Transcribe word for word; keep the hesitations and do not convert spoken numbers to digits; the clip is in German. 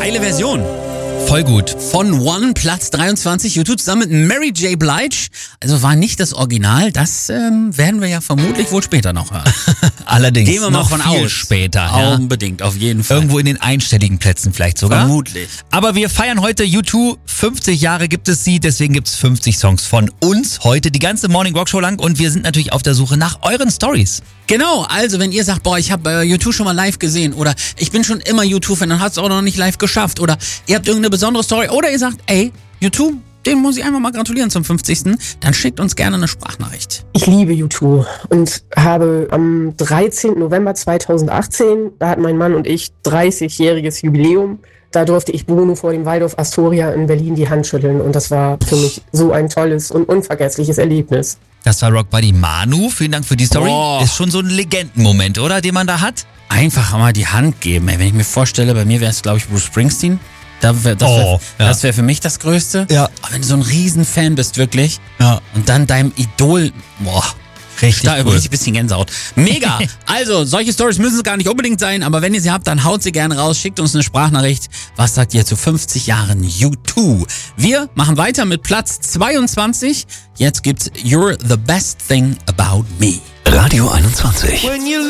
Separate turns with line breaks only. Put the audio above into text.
Geile Version.
Voll gut.
Von One, Platz dreiundzwanzig, U zwei zusammen mit Mary J. Blige. Also war nicht das Original, das ähm, werden wir ja vermutlich wohl später noch hören.
Allerdings.
Gehen wir mal
noch
von
viel
aus.
später. Ja.
Unbedingt, auf jeden Fall.
Irgendwo in den einstelligen Plätzen vielleicht sogar.
Vermutlich.
Aber wir feiern heute U zwei. fünfzig Jahre gibt es sie, deswegen gibt es fünfzig Songs von uns heute, die ganze Morning Rock Show lang. Und wir sind natürlich auf der Suche nach euren Stories.
Genau, also wenn ihr sagt, boah, ich habe äh, U zwei schon mal live gesehen oder ich bin schon immer U zwei-Fan und hat's auch noch nicht live geschafft oder ihr habt irgendeine besondere Story oder ihr sagt, ey, U zwei, dem muss ich einfach mal gratulieren zum fünfzigsten Dann schickt uns gerne eine Sprachnachricht.
Ich liebe U zwei und habe am dreizehnten November zweitausendachtzehn, da hatten mein Mann und ich dreißigjähriges Jubiläum. Da durfte ich Bruno vor dem Waldorf Astoria in Berlin die Hand schütteln und das war für mich so ein tolles und unvergessliches Erlebnis.
Das war Rock Buddy Manu. Vielen Dank für die Story.
Oh.
Ist schon so ein Legendenmoment, oder? Den man da hat.
Einfach mal die Hand geben. Ey, wenn ich mir vorstelle, bei mir wäre es, glaube ich, Bruce Springsteen. Da wär, das wäre
Oh, ja.
das wär für mich das Größte.
Ja.
Aber wenn du so ein Riesenfan bist, wirklich,
Ja.
und dann deinem Idol, boah,
Richtig
da
cool.
richtig ein bisschen Gänsehaut. Mega! Also, solche Stories müssen es gar nicht unbedingt sein, aber wenn ihr sie habt, dann haut sie gerne raus, schickt uns eine Sprachnachricht. Was sagt ihr zu fünfzig Jahren U zwei? Wir machen weiter mit Platz zweiundzwanzig. Jetzt gibt's You're the Best Thing About Me.
Radio einundzwanzig.